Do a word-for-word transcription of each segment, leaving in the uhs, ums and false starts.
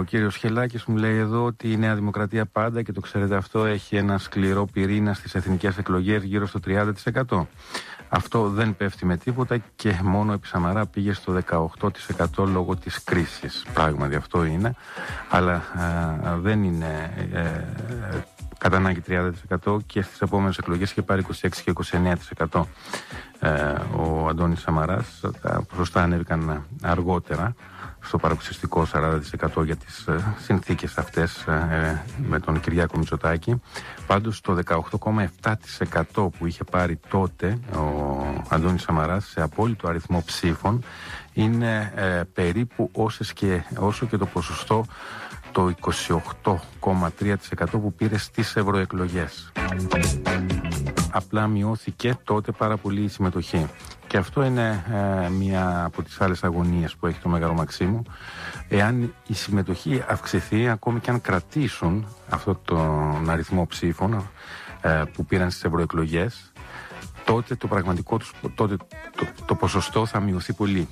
Ο κύριος Χελάκης μου λέει εδώ ότι η Νέα Δημοκρατία πάντα, και το ξέρετε αυτό, έχει ένα σκληρό πυρήνα στις εθνικές εκλογές γύρω στο τριάντα τοις εκατό. Αυτό δεν πέφτει με τίποτα και μόνο επί Σαμαρά πήγε στο δεκαοκτώ τοις εκατό λόγω της κρίσης. Πράγματι αυτό είναι, αλλά α, δεν είναι ε, κατά ανάγκη τριάντα τοις εκατό, και στις επόμενες εκλογές είχε πάρει είκοσι έξι και είκοσι εννέα τοις εκατό ε, ο Αντώνης Σαμαράς. Τα ποσοστά ανέβηκαν αργότερα στο παραπλησιαστικό σαράντα τοις εκατό για τις ε, συνθήκες αυτές ε, με τον Κυριάκο Μητσοτάκη. Πάντως το δεκαοκτώ κόμμα επτά τοις εκατό που είχε πάρει τότε ο Αντώνης Σαμαράς σε απόλυτο αριθμό ψήφων είναι ε, περίπου όσες και, όσο και το ποσοστό το είκοσι οκτώ κόμμα τρία τοις εκατό που πήρε στις ευρωεκλογές. Απλά μειώθηκε τότε πάρα πολύ η συμμετοχή. Και αυτό είναι ε, μία από τις άλλες αγωνίες που έχει το Μέγαρο Μαξίμου. Εάν η συμμετοχή αυξηθεί, ακόμη και αν κρατήσουν αυτόν τον αριθμό ψήφων ε, που πήραν στις ευρωεκλογές, τότε το πραγματικό τους, τότε το, το ποσοστό θα μειωθεί πολύ.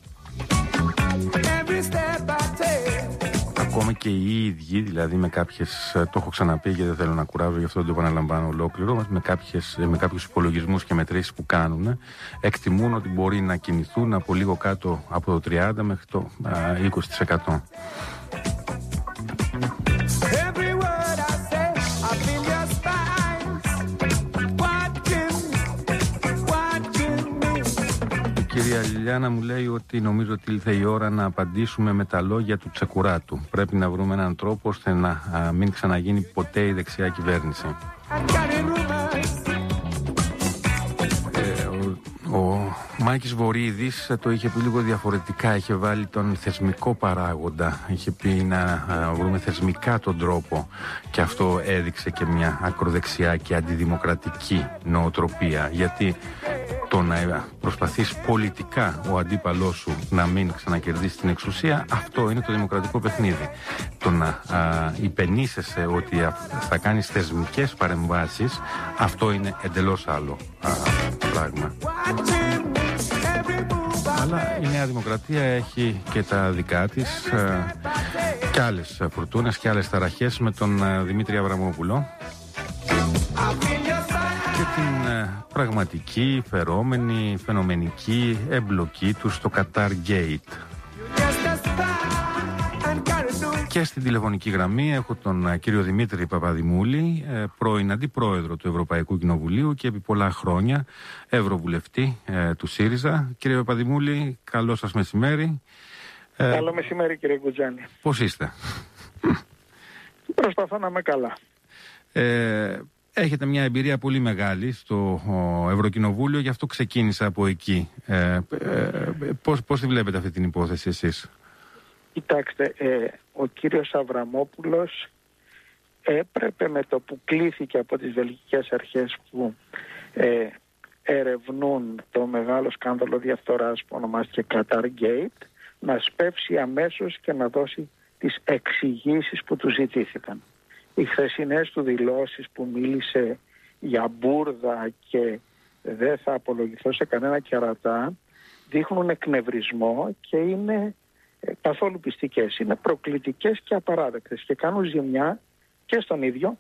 Ακόμα και οι ίδιοι, δηλαδή με κάποιες, το έχω ξαναπεί και δεν θέλω να κουράζω, γι' αυτό δεν το επαναλαμβάνω ολόκληρο, με, κάποιες, με κάποιους υπολογισμούς και μετρήσεις που κάνουν, εκτιμούν ότι μπορεί να κινηθούν από λίγο κάτω από το τριάντα μέχρι το α, είκοσι τοις εκατό. Η κυρία Λιλιάνα μου λέει ότι νομίζω ότι ήλθε η ώρα να απαντήσουμε με τα λόγια του Τσεκουράτου. Πρέπει να βρούμε έναν τρόπο ώστε να α, μην ξαναγίνει ποτέ η δεξιά κυβέρνηση. Ε, ο, ο Μάκης Βορίδης το είχε πει λίγο διαφορετικά. Είχε βάλει τον θεσμικό παράγοντα. Είχε πει να α, βρούμε θεσμικά τον τρόπο. Και αυτό έδειξε και μια ακροδεξιά και αντιδημοκρατική νοοτροπία. Γιατί το να προσπαθείς πολιτικά ο αντίπαλός σου να μην ξανακερδίσει την εξουσία, αυτό είναι το δημοκρατικό παιχνίδι. Το να α, υπενήσεσαι ότι α, θα κάνεις θεσμικές παρεμβάσεις, αυτό είναι εντελώς άλλο α, πράγμα. Αλλά η Νέα Δημοκρατία έχει και τα δικά της α, και άλλες φουρτούνες και άλλες ταραχές με τον α, Δημήτρη Αβραμόπουλο και την ε, πραγματική, φερόμενη, φαινομενική εμπλοκή του στο Qatar Gate. Και στην τηλεφωνική γραμμή έχω τον ε, κύριο Δημήτρη Παπαδημούλη, ε, πρώην αντιπρόεδρο του Ευρωπαϊκού Κοινοβουλίου και επί πολλά χρόνια ευρωβουλευτή ε, του ΣΥΡΙΖΑ. Κύριε Παπαδημούλη, καλό σας μεσημέρι. Ε, καλό μεσημέρι, κύριε Κουτζάνη. Πώς είστε? Προσπαθώ να είμαι καλά. Ε, Έχετε μια εμπειρία πολύ μεγάλη στο Ευρωκοινοβούλιο, γι' αυτό ξεκίνησα από εκεί. Ε, ε, πώς, πώς τη βλέπετε αυτή την υπόθεση εσείς? Κοιτάξτε, ε, ο κύριος Αβραμόπουλος έπρεπε με το που κλήθηκε από τις βελγικές αρχές που ε, ερευνούν το μεγάλο σκάνδαλο διαφθοράς που ονομάστηκε Qatar Gate, να σπεύσει αμέσως και να δώσει τις εξηγήσεις που του ζητήθηκαν. Οι χθεσινές του δηλώσεις που μίλησε για μπούρδα και δεν θα απολογηθώ σε κανένα κερατά δείχνουν εκνευρισμό και είναι καθόλου πιστικές. Είναι προκλητικές και απαράδεκτες και κάνουν ζημιά και στον ίδιο,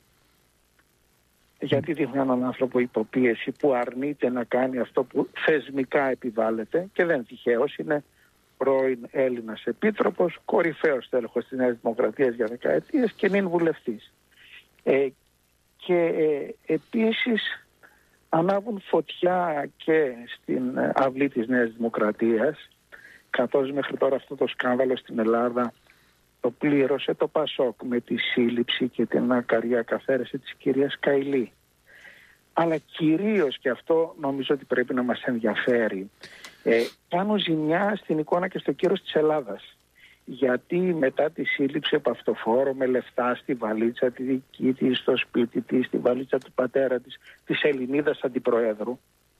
γιατί δείχνουν έναν άνθρωπο υποπίεση που αρνείται να κάνει αυτό που θεσμικά επιβάλλεται και δεν τυχαίως, είναι πρώην Έλληνας επίτροπος, κορυφαίος τέλεχος της Νέας Δημοκρατίας για δεκαετίες και νυν βουλευτής. Ε, και ε, επίσης ανάβουν φωτιά και στην αυλή της Νέας Δημοκρατίας, καθώς μέχρι τώρα αυτό το σκάνδαλο στην Ελλάδα το πλήρωσε το Πασόκ με τη σύλληψη και την ακαριά καθαίρεση της κυρίας Καηλή. Αλλά κυρίως, και αυτό νομίζω ότι πρέπει να μας ενδιαφέρει, ε, κάνουν ζημιά στην εικόνα και στο κύρος της Ελλάδας. Γιατί μετά τη σύλληψη από αυτοφόρο με λεφτά στη βαλίτσα τη δική της, στο σπίτι της, στη βαλίτσα του πατέρα της, της Ελληνίδας Αντιπροέδρου,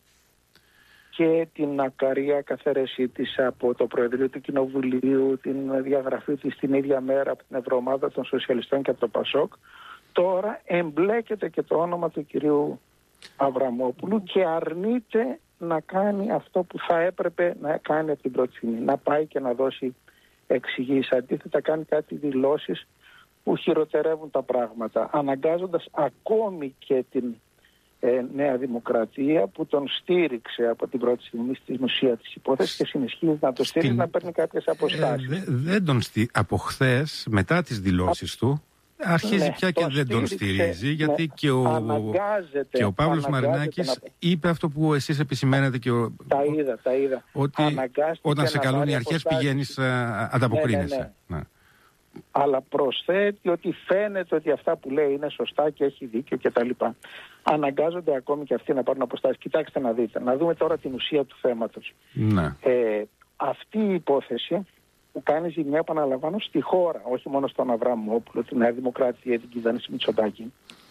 και την ακαρία καθαίρεσή της από το Προεδρείο του Κοινοβουλίου, την διαγραφή της την ίδια μέρα από την Ευρωομάδα των Σοσιαλιστών και από το Πασόκ, τώρα εμπλέκεται και το όνομα του κυρίου Αβραμόπουλου και αρνείται να κάνει αυτό που θα έπρεπε να κάνει από την πρώτη στιγμή, να πάει και να δώσει εξηγήσει. Αντίθετα κάνει κάτι δηλώσεις που χειροτερεύουν τα πράγματα, αναγκάζοντας ακόμη και την ε, Νέα Δημοκρατία που τον στήριξε από την πρώτη στιγμή στην ουσία της υπόθεσης και συνεχίζει να το στήριξει, Στην... να παίρνει κάποιες αποστάσεις. Ε, δε, δεν τον στή... Από χθες, μετά τις δηλώσεις Α... του, αρχίζει ναι, πια και δεν στήριξε, τον στηρίζει, γιατί ναι, και ο, και ο Παύλος Μαρινάκης να... είπε αυτό που εσείς επισημαίνετε και ο... Τα είδα, τα είδα. Ότι όταν σε καλούν οι αρχές πηγαίνεις, ανταποκρίνεσαι. Ναι, ναι, ναι. Ναι. Αλλά προσθέτει ότι φαίνεται ότι αυτά που λέει είναι σωστά και έχει δίκιο κτλ. Αναγκάζονται ακόμη και αυτοί να πάρουν αποστάσεις. Κοιτάξτε να δείτε, να δούμε τώρα την ουσία του θέματος. Ναι. Ε, αυτή η υπόθεση που κάνει ζημιά, επαναλαμβάνω, στη χώρα, όχι μόνο στον Αβραμόπουλο, την Νέα Δημοκρατία, την κυβέρνηση Μητσοτάκη,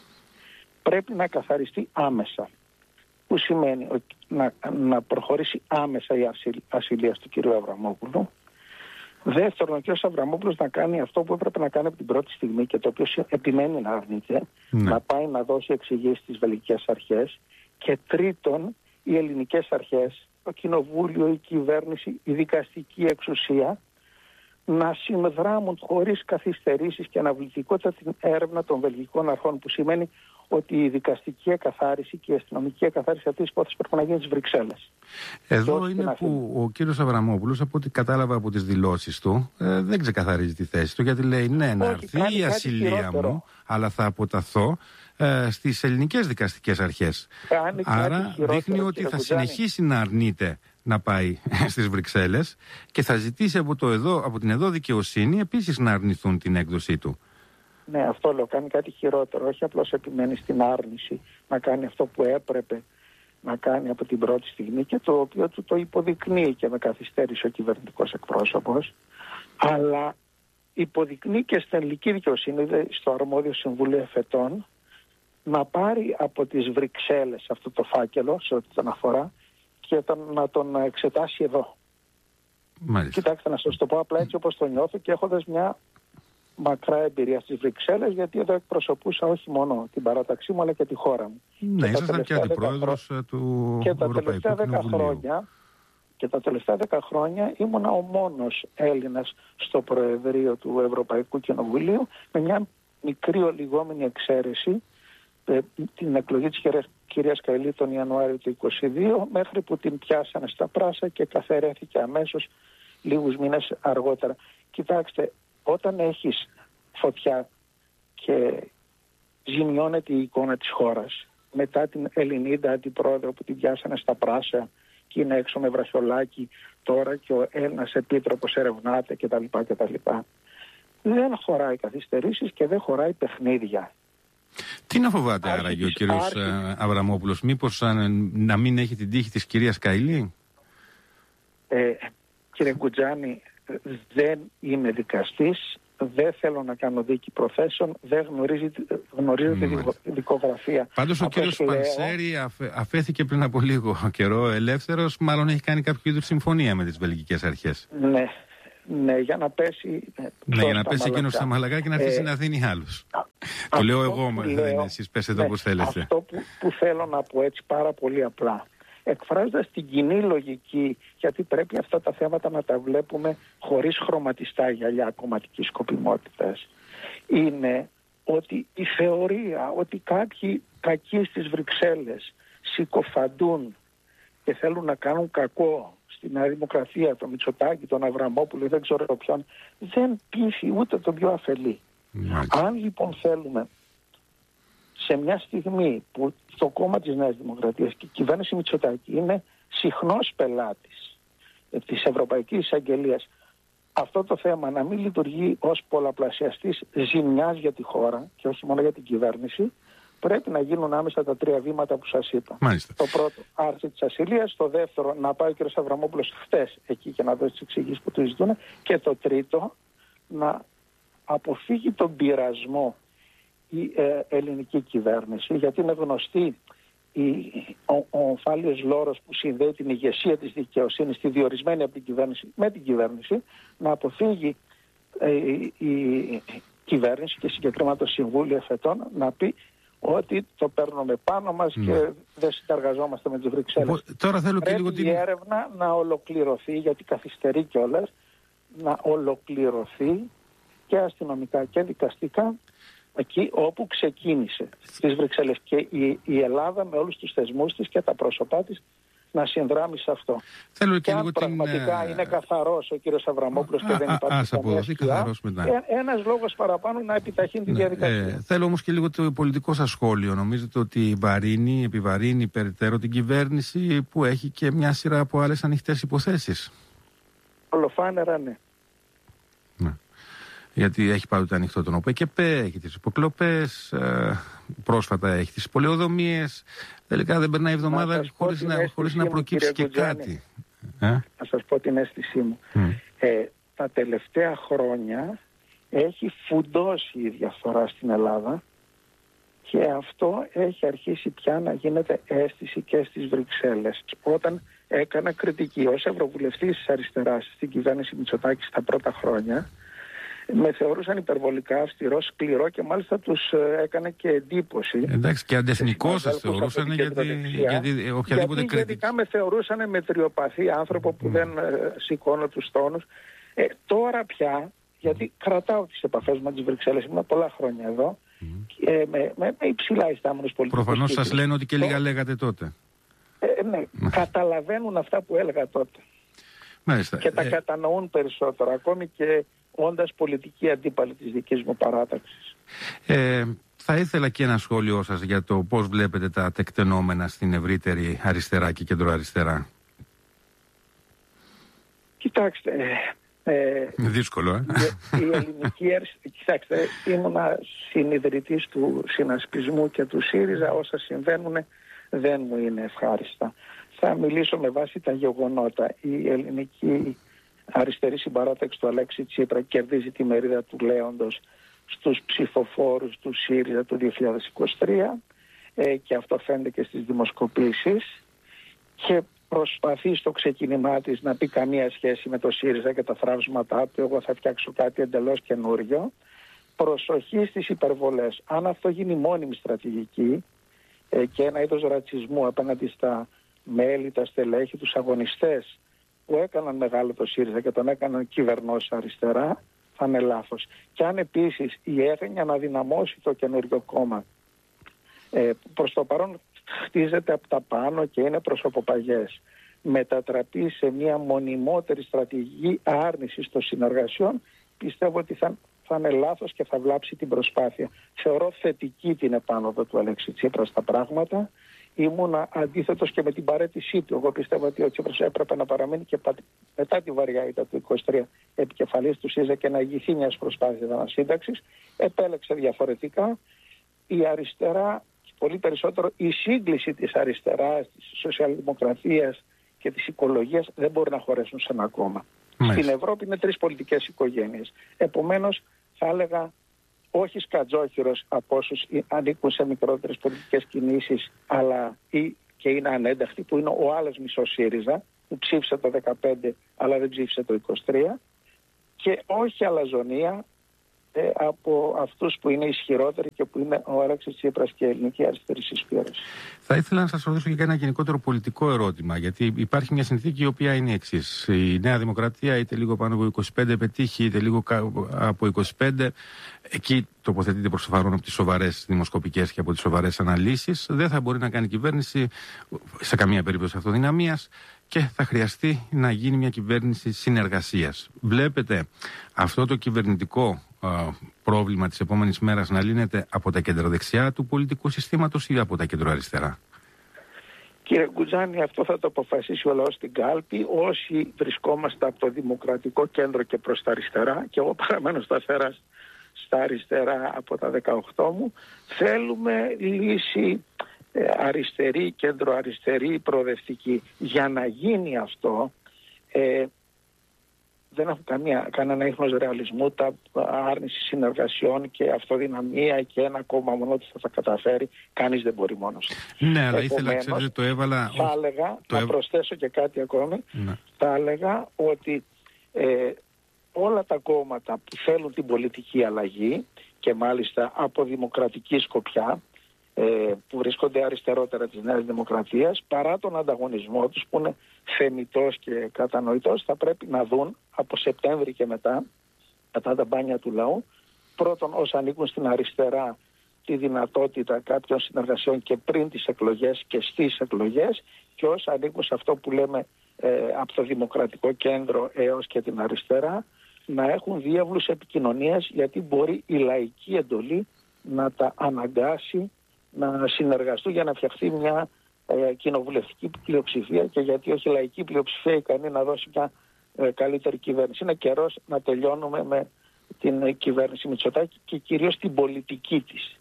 πρέπει να καθαριστεί άμεσα. Που σημαίνει να, να προχωρήσει άμεσα η ασυλία του κ. Αβραμόπουλου. Δεύτερον, ο κ. Αβραμόπουλος να κάνει αυτό που έπρεπε να κάνει από την πρώτη στιγμή και το οποίο επιμένει να αρνείται, ναι. να πάει να δώσει εξηγήσεις στις βελγικές αρχές. Και τρίτον, οι ελληνικές αρχές, το κοινοβούλιο, η κυβέρνηση, η δικαστική εξουσία, να συνδράμουν χωρίς καθυστερήσεις και αναβλητικότητα την έρευνα των βελγικών αρχών, που σημαίνει ότι η δικαστική εκαθάριση και η αστυνομική εκαθάριση αυτής της υπόθεσης πρέπει να γίνει στις Βρυξέλλες. Εδώ είναι που ο κύριος Αβραμόπουλος, από ό,τι κατάλαβα από τις δηλώσεις του, ε, δεν ξεκαθαρίζει τη θέση του, γιατί λέει ναι, να έρθει η ασυλία μου, αλλά θα αποταθώ ε, στις ελληνικές δικαστικές αρχές. Κάνει Άρα δείχνει ότι θα συνεχίσει να αρνείται να πάει στις Βρυξέλλες και θα ζητήσει από, το εδώ, από την εδώ δικαιοσύνη επίσης να αρνηθούν την έκδοσή του. Ναι, αυτό λέω, κάνει κάτι χειρότερο, όχι απλώς επιμένει στην άρνηση να κάνει αυτό που έπρεπε να κάνει από την πρώτη στιγμή και το οποίο του το υποδεικνύει και με καθυστέρησε ο κυβερνητικός εκπρόσωπος, αλλά υποδεικνύει και στην ελληνική δικαιοσύνη, στο αρμόδιο Συμβούλιο Εφετών, να πάρει από τις Βρυξέλλες αυτό το φάκελο σε ό,τι τον αφορά και τον, να τον εξετάσει εδώ. Μάλιστα. Κοιτάξτε, να σας το πω απλά έτσι όπως το νιώθω και έχοντας μια μακρά εμπειρία στις Βρυξέλλες, γιατί εδώ εκπροσωπούσα όχι μόνο την παράταξή μου αλλά και τη χώρα μου. Ναι, ήσασταν και αντιπρόεδρος του και τα Ευρωπαϊκού τελευταία δέκα χρόνια Και τα τελευταία δέκα χρόνια ήμουνα ο μόνος Έλληνας στο Προεδρείο του Ευρωπαϊκού Κοινοβουλίου, με μια μικρή ολιγόμενη εξαίρεση, την εκλογή της κυρίας Καηλή τον Ιανουάριο του είκοσι δύο, μέχρι που την πιάσανε στα πράσα και καθαιρέθηκε αμέσως λίγους μήνες αργότερα. Κοιτάξτε, όταν έχεις φωτιά και ζημιώνεται η εικόνα της χώρας, μετά την Ελληνίδα αντιπρόεδρο που την πιάσανε στα πράσα και είναι έξω με βραχιολάκι τώρα και ο Έλληνας επίτροπος ερευνάται κτλ. κτλ. Δεν χωράει καθυστερήσεις και δεν χωράει παιχνίδια. Τι να φοβάται άραγε ο κύριος άρχη... Αβραμόπουλος, μήπως να μην έχει την τύχη της κυρίας Καηλή? Ε, κύριε Κουτζάνη, δεν είμαι δικαστής, δεν θέλω να κάνω δίκη προθέσεων, δεν γνωρίζει, γνωρίζω τη δικο, δικογραφία. Πάντως ο κύριος Πανσέρη αφ, αφέθηκε πριν από λίγο καιρό ελεύθερος, μάλλον έχει κάνει κάποιο είδους συμφωνία με τις βελγικές αρχές. Ναι, ναι, για να πέσει... Ναι, για να πέσει εκείνος στα μαλακά και να αρχίσει ε, να δίνει άλλους. Το λέω εγώ, δεν είναι εσείς, πέστε το όπως θέλετε. Αυτό που, που θέλω να πω έτσι πάρα πολύ απλά, εκφράζοντας την κοινή λογική, γιατί πρέπει αυτά τα θέματα να τα βλέπουμε χωρίς χρωματιστά γυαλιά κομματικής σκοπιμότητας, είναι ότι η θεωρία ότι κάποιοι κακοί στις Βρυξέλλες συκοφαντούν και θέλουν να κάνουν κακό στη Νέα Δημοκρατία, τον Μητσοτάκη, τον Αβραμόπουλο, δεν ξέρω ποιον, δεν πείθει ούτε τον πιο αφελή. Mm-hmm. Αν λοιπόν θέλουμε σε μια στιγμή που το κόμμα της Νέας Δημοκρατίας και η κυβέρνηση Μητσοτάκη είναι συχνός πελάτης της Ευρωπαϊκής Εισαγγελίας, αυτό το θέμα να μην λειτουργεί ως πολλαπλασιαστής ζημιάς για τη χώρα και όχι μόνο για την κυβέρνηση, πρέπει να γίνουν άμεσα τα τρία βήματα που σας είπα. Μάλιστα. Το πρώτο, άρση της ασυλίας. Το δεύτερο, να πάει ο κ. Αβραμόπουλος χτες εκεί και να δώσει τις εξηγήσεις που του ζητούν. Και το τρίτο, να αποφύγει τον πειρασμό η ε, ελληνική κυβέρνηση, γιατί είναι γνωστή η, ο, ο ομφάλιος λόρος που συνδέει την ηγεσία της δικαιοσύνης, τη διορισμένη από την κυβέρνηση με την κυβέρνηση, να αποφύγει ε, η, η κυβέρνηση και συγκεκριμένα το Συμβούλιο Εφετών να πει ότι το παίρνουμε πάνω μας ναι. και δεν συνεργαζόμαστε με τις Βρυξέλλες. Τώρα θέλω και Πρέπει λίγο η έρευνα να ολοκληρωθεί, γιατί καθυστερεί κιόλας, να ολοκληρωθεί και αστυνομικά και δικαστικά εκεί όπου ξεκίνησε, στις Βρυξέλλες, και η, η Ελλάδα με όλους τους θεσμούς της και τα πρόσωπά της να συνδράμει σε αυτό. Θέλω και, και αν λίγο πραγματικά την... είναι καθαρός ο κύριος Αβραμόπουλος και δεν υπάρχει καμία σκιά, ένας λόγος παραπάνω να επιταχύνει τη διαδικασία. Ε, θέλω όμως και λίγο το πολιτικό σας σχόλιο. Νομίζετε ότι βαρύνει, επιβαρύνει περαιτέρω την κυβέρνηση που έχει και μια σειρά από άλλες ανοιχτές υποθέσεις? Ολοφάνερα ναι. Ναι. Γιατί έχει πάντοτε ανοιχτό τον ΟΠΕΚΕΠ, έχει τις υποκλοπές, ε, πρόσφατα έχει τις πολεοδομίες. Τελικά δεν περνάει εβδομάδα να χωρίς να, χωρίς να προκύψει και κάτι. Ε? Να σας πω την αίσθησή μου. Mm. Ε, τα τελευταία χρόνια έχει φουντώσει η διαφθορά στην Ελλάδα και αυτό έχει αρχίσει πια να γίνεται αίσθηση και στις Βρυξέλλες. Όταν έκανα κριτική ως Ευρωβουλευτής της Αριστεράς στην κυβέρνηση Μητσοτάκη στα πρώτα χρόνια, με θεωρούσαν υπερβολικά αυστηρό, σκληρό και μάλιστα τους έκανε και εντύπωση. Εντάξει, και αντεθνικό σας θεωρούσαν, γιατί, γιατί οποιαδήποτε γιατί γενικά με θεωρούσαν μετριοπαθή άνθρωπο που mm. δεν ε, σηκώνω τους τόνους. Ε, τώρα πια, γιατί κρατάω τις επαφές με τις Βρυξέλλες, ήμουν πολλά χρόνια εδώ, mm. ε, με, με, με υψηλά ιστάμενους πολιτικούς. Προφανώς σας λένε ότι και λίγα λέγατε τότε. Ε, ναι, καταλαβαίνουν αυτά που έλεγα τότε. Μάλιστα. Και τα ε... κατανοούν περισσότερο, ακόμη και όντας πολιτική αντίπαλη της δικής μου παράταξης. Ε, θα ήθελα και ένα σχόλιο σας για το πώς βλέπετε τα τεκτενόμενα στην ευρύτερη αριστερά και κεντροαριστερά. Κοιτάξτε... Ε, δύσκολο, ε. Η, η ελληνική αριστερά... Κοιτάξτε, ήμουνα συνειδητής του συνασπισμού και του ΣΥΡΙΖΑ. Όσα συμβαίνουν δεν μου είναι ευχάριστα. Θα μιλήσω με βάση τα γεγονότα. Η ελληνική αριστερή συμπαράταξη του Αλέξη Τσίπρα κερδίζει τη μερίδα του λέοντος στους ψηφοφόρους του ΣΥΡΙΖΑ του δύο χιλιάδες είκοσι τρία ε, και αυτό φαίνεται και στις δημοσκοπήσεις, και προσπαθεί στο ξεκίνημά της να πει καμία σχέση με το ΣΥΡΙΖΑ και τα θραύσματά του. Εγώ θα φτιάξω κάτι εντελώς καινούριο. Προσοχή στις υπερβολές. Αν αυτό γίνει μόνιμη στρατηγική ε, και ένα είδος ρατσισμού απέναντι στα μέλη, τα στελέχη, τους αγωνιστές που έκαναν μεγάλο το ΣΥΡΙΖΑ και τον έκαναν κυβερνός αριστερά, θα είναι λάθος. Και αν επίσης η έγνοια να δυναμώσει το καινούριο κόμμα ε, προς το παρόν χτίζεται από τα πάνω και είναι προσωποπαγές, μετατραπεί σε μια μονιμότερη στρατηγική άρνησης των συνεργασιών, πιστεύω ότι θα, θα είναι λάθος και θα βλάψει την προσπάθεια. Θεωρώ θετική την επάνωδο του Αλέξη Τσίπρα στα πράγματα. Ήμουνα αντίθετος και με την παραίτησή του. Εγώ πιστεύω ότι ο Τσίπρας έπρεπε να παραμείνει και μετά τη βαριά ήττα του είκοσι τρία επικεφαλής του ΣΥΡΙΖΑ και να ηγηθεί μιας προσπάθειας ανασύνταξης. Επέλεξε διαφορετικά. Η αριστερά, πολύ περισσότερο η σύγκληση της αριστεράς, της σοσιαλδημοκρατίας και της οικολογίας δεν μπορεί να χωρέσουν σε ένα κόμμα. Μάλιστα. Στην Ευρώπη είναι τρεις πολιτικές οικογένειες. Επομένως θα έλεγα όχι σκατζόχυρος από όσους ανήκουν σε μικρότερες πολιτικές κινήσεις, αλλά ή και είναι ανένταχτοι, που είναι ο άλλος μισός ΣΥΡΙΖΑ, που ψήφισε το δεκαπέντε αλλά δεν ψήφισε το είκοσι τρία, και όχι αλαζονία ε, από αυτούς που είναι ισχυρότεροι και που είναι ο Αλέξης Τσίπρας και η ελληνική αριστερή συσπήρωση. Θα ήθελα να σας ρωτήσω και ένα γενικότερο πολιτικό ερώτημα, γιατί υπάρχει μια συνθήκη η οποία είναι η εξής. Η Νέα Δημοκρατία είτε λίγο πάνω από είκοσι πέντε πετύχει, είτε λίγο από είκοσι πέντε. Εκεί τοποθετείται προς το παρόν από τις σοβαρές δημοσκοπικές και από τις σοβαρές αναλύσεις. Δεν θα μπορεί να κάνει κυβέρνηση σε καμία περίπτωση αυτοδυναμίας και θα χρειαστεί να γίνει μια κυβέρνηση συνεργασίας. Βλέπετε αυτό το κυβερνητικό α, πρόβλημα της επόμενης μέρας να λύνεται από τα κεντροδεξιά του πολιτικού συστήματος ή από τα κεντροαριστερά? Κύριε Γκουτζάνη, αυτό θα το αποφασίσει ο λαός στην κάλπη. Όσοι βρισκόμαστε από το δημοκρατικό κέντρο και προς τα αριστερά, και εγώ παραμένω σταθερά στα αριστερά από τα δεκαοκτώ μου, θέλουμε λύση ε, αριστερή, κέντρο-αριστερή, προοδευτική. Για να γίνει αυτό, ε, δεν έχω καμία, κανένα ίχνος ρεαλισμού, τα άρνηση συνεργασιών και αυτοδυναμία και ένα κόμμα μόνο ότι θα τα καταφέρει. Κανείς δεν μπορεί μόνος. Ναι, αλλά ήθελα, ξέρετε, το έβαλα... Θα έλεγα, το να έβ... προσθέσω και κάτι ακόμη, ναι. Θα έλεγα ότι ε, όλα τα κόμματα που θέλουν την πολιτική αλλαγή και μάλιστα από δημοκρατική σκοπιά που βρίσκονται αριστερότερα της Νέας Δημοκρατίας, παρά τον ανταγωνισμό τους που είναι θεμιτός και κατανοητός, θα πρέπει να δουν από Σεπτέμβρη και μετά, κατά τα μπάνια του λαού, πρώτον όσοι ανήκουν στην αριστερά, τη δυνατότητα κάποιων συνεργασιών και πριν τις εκλογές και στις εκλογές, και όσοι ανήκουν σε αυτό που λέμε ε, από το Δημοκρατικό Κέντρο έως και την αριστερά, να έχουν διάβλους επικοινωνίας, γιατί μπορεί η λαϊκή εντολή να τα αναγκάσει να συνεργαστούν για να φτιαχτεί μια ε, κοινοβουλευτική πλειοψηφία, και γιατί όχι λαϊκή πλειοψηφία ικανή να δώσει μια ε, καλύτερη κυβέρνηση. Είναι καιρός να τελειώνουμε με την κυβέρνηση Μητσοτάκη και κυρίως την πολιτική της.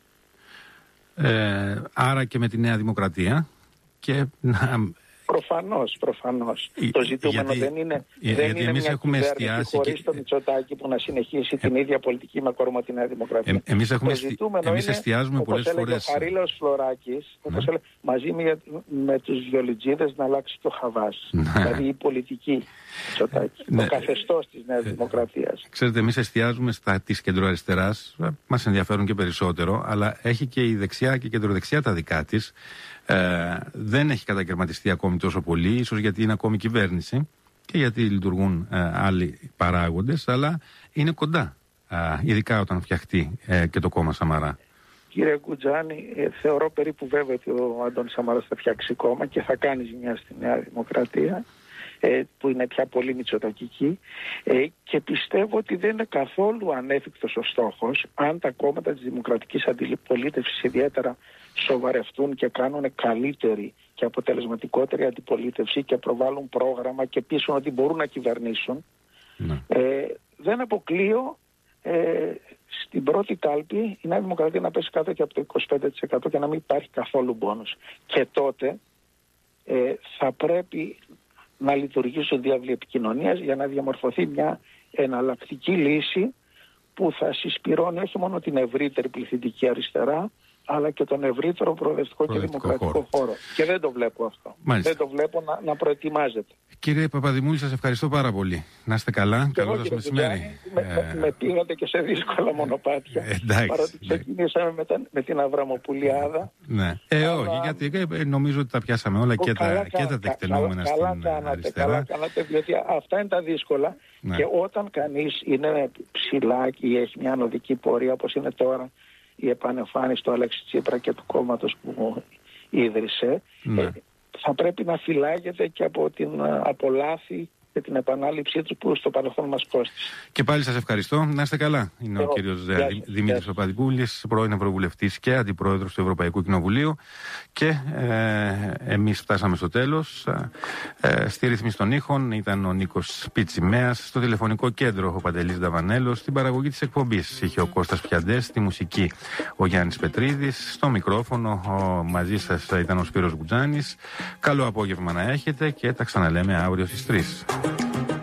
Ε, άρα και με τη Νέα Δημοκρατία και να... Προφανώς, προφανώς. Ε, το ζητούμενο γιατί, δεν είναι, ε, δεν είναι μια κυβέρνηση χωρίς και... το Μητσοτάκη που να συνεχίσει ε, την ίδια πολιτική με κόρμα τη Νέα Δημοκρατία. Ε, εμείς έχουμε το ζητούμενο εμείς είναι, εστιάζουμε πολλές φορές... όπως έλεγε ο Χαρίλαος Φλωράκης, ναι. όπως έλεγε, μαζί με, με τους βιολιτζίδες να αλλάξει το χαβάς. Ναι. Δηλαδή η πολιτική Μητσοτάκη, ναι. το καθεστώς της Νέας ε, Δημοκρατίας. Ξέρετε, εμείς εστιάζουμε στα της κεντροαριστεράς, μας ενδιαφέρουν και περισσότερο, αλλά έχει και η δεξιά και η κεντροδεξιά τα δικά της. Ε, δεν έχει κατακαιρματιστεί ακόμη τόσο πολύ, ίσως γιατί είναι ακόμη κυβέρνηση και γιατί λειτουργούν ε, άλλοι παράγοντες, αλλά είναι κοντά, ε, ειδικά όταν φτιαχτεί ε, και το κόμμα Σαμαρά. Κύριε Κουτζάνη, ε, θεωρώ περίπου βέβαιο ότι ο Αντώνης Σαμαράς θα φτιάξει κόμμα και θα κάνει ζημιά στη Νέα Δημοκρατία, ε, που είναι πια πολύ μητσοτακική, ε, και πιστεύω ότι δεν είναι καθόλου ανέφικτος ο στόχος, αν τα κόμματα της δημοκρατικής αντιπολίτευσης ιδιαίτερα σοβαρευτούν και κάνουν καλύτερη και αποτελεσματικότερη αντιπολίτευση και προβάλλουν πρόγραμμα και πείσουν ότι μπορούν να κυβερνήσουν. Ναι. Ε, δεν αποκλείω ε, στην πρώτη κάλπη η Νέα Δημοκρατία να πέσει κάτω και από το είκοσι πέντε τοις εκατό και να μην υπάρχει καθόλου μπόνους. Και τότε ε, θα πρέπει να λειτουργήσουν διάβλοι επικοινωνίας για να διαμορφωθεί μια εναλλακτική λύση που θα συσπυρώνει όχι μόνο την ευρύτερη πληθυντική αριστερά, αλλά και τον ευρύτερο προοδευτικό και δημοκρατικό χώρο. χώρο. Και δεν το βλέπω αυτό. Μάλιστα. Δεν το βλέπω να, να προετοιμάζεται. Κύριε Παπαδημούλη, σας ευχαριστώ πάρα πολύ. Να είστε καλά. Καλό σας μεσημέρι. Με, ε... με πήγατε και σε δύσκολα μονοπάτια. Ε, παρότι ξεκινήσαμε με, τα, με την Αβραμοπουλιάδα. Ναι. Ε, αλλά... όχι, γιατί ε, νομίζω ότι τα πιάσαμε όλα και, καλά, τα, και τα τεκτενόμενα καλά, καλά στην κάνατε, αριστερά. Καλά κάνατε, διότι αυτά είναι τα δύσκολα. Ναι. Και όταν κανείς είναι ψηλά και έχει μια ανωδική πορεία, όπως είναι τώρα η επανεμφάνιση του Αλέξη Τσίπρα και του κόμματος που ίδρυσε, ναι. ε, θα πρέπει να φυλάγεται και από την απολάθη και την επανάληψή του που στο παρελθόν μας κόστησε. Και πάλι σας ευχαριστώ. Να είστε καλά. Είναι ο, ο κύριος Δημήτρης Παπαδημούλης, πρώην Ευρωβουλευτής και Αντιπρόεδρος του Ευρωπαϊκού Κοινοβουλίου. Και ε, εμείς φτάσαμε στο τέλος. Ε, στη ρύθμιση των ήχων ήταν ο Νίκος Πιτσιμέας, στο τηλεφωνικό κέντρο ο Παντελής Νταβανέλος, στην παραγωγή της εκπομπής είχε ο Κώστας Πιαντές, στη μουσική ο Γιάννης Πετρίδης, στο μικρόφωνο ο, μαζί σας ήταν ο Σπύρος Γκουτζάνης. Καλό απόγευμα να έχετε και τα ξαναλέμε αύριο στις τρεις.